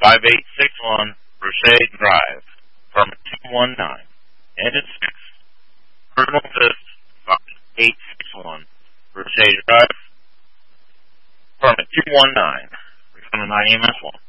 5861 Rochade Drive, permit 219. Engine 6, Cardinal Fist, 5861 Rochade Drive, permit 219. Refund 9 EMS 1.